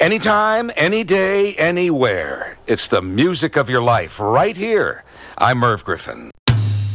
Anytime, any day, anywhere. It's the music of your life right here. I'm Merv Griffin.